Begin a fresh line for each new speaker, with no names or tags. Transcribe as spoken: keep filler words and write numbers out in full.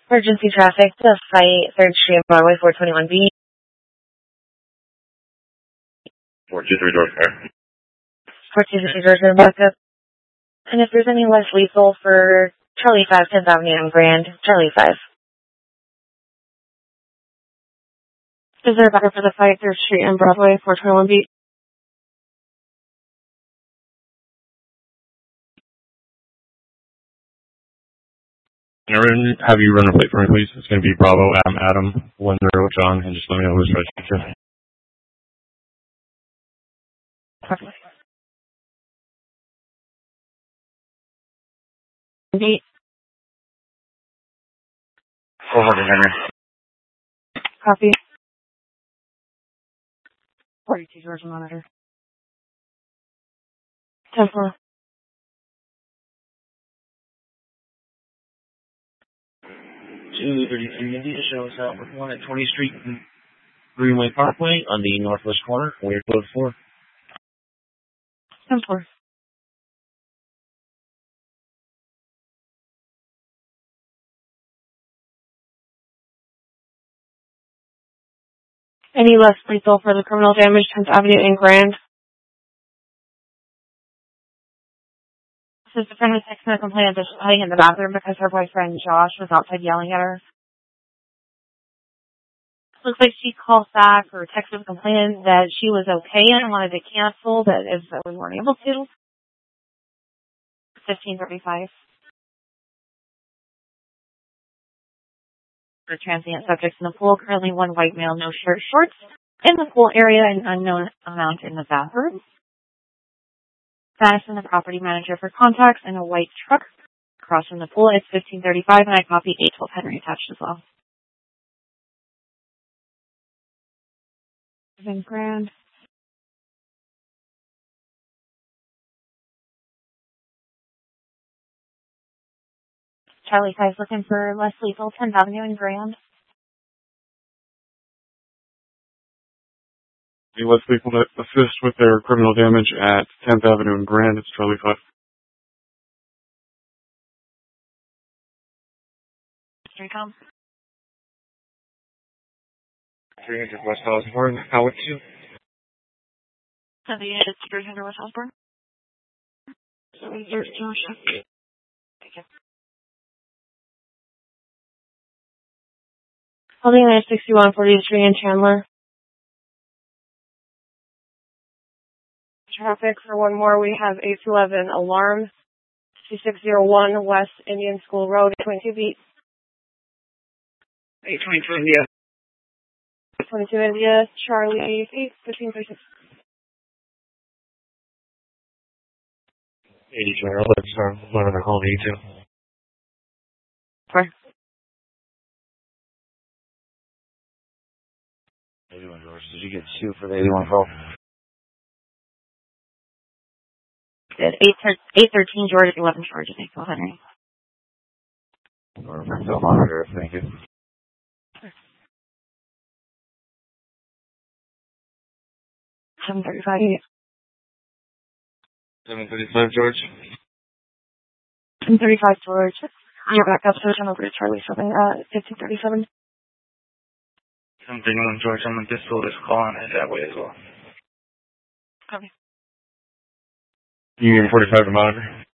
Emergency traffic to Site third Street and Broadway, four twenty-one B.
four two three George Fair.
four two three George and backup. And if there's any less lethal for Charlie five, tenth Avenue and Grand, Charlie five. Is there a backup for the Site third Street and Broadway, four twenty-one B?
Can I run, have you run a plate for me, please? It's going to be Bravo, Adam, Adam, one zero, John, and just let me know who's registered.
Perfect. Eight.
four hundred, Henry.
Copy. forty-two Georgia monitor. ten four.
two thirty-three India, show us out with one at twentieth Street and Greenway Parkway on the northwest corner, weird code four.
ten four. Any less lethal for the criminal damage, tenth Avenue and Grand? This is the friend with text and a complaint of hiding in the bathroom because her boyfriend Josh was outside yelling at her. Looks like she called back or texted complaining that she was okay and wanted to cancel, but if we weren't able to. fifteen thirty-five. For transient subjects in the pool, currently one white male, no shirt, shorts. In the pool area, an unknown amount in the bathroom. Status from the property manager for contacts in a white truck. Across from the pool, it's fifteen thirty-five, and I copy eight twelve Henry attached as well. Seven grand. Charlie five looking for less lethal, tenth Avenue and Grand.
Any less lethal to assist with their criminal damage at tenth Avenue and Grand, it's Charlie five.
three com.
three hundred West Osborne, Howard two.
seventy-eight, it's three hundred West Osborne. seventy-eight, Josh. Thank you. Holding at sixty-one fortieth Street in Chandler. Traffic for one more, we have eight eleven Alarm, sixty-six oh one West Indian School Road, twenty-two B.
eight twenty-two India.
twenty-two India, Charlie eight, fifteen thirty-six.
eighty General, let's uh, learn to call eighty-two.
Sorry.
eighty-one George, did you get two for the eighty-one call?
Did eight thirteen George, eleven George, thank you, Henry.
Or still monitor, thank you.
seven thirty-five.
seven thirty-five George.
seven thirty-five George. You're back up, so over to Charlie seven, uh, fifteen thirty-seven.
seven thirty-one George, I'm going to distal this call and head that way as well.
Copy.
Union forty-five to monitor.